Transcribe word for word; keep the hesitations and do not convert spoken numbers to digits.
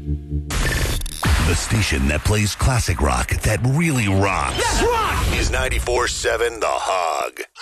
The station that plays classic rock that really rocks. That's rock! Is ninety-four seven The Hog.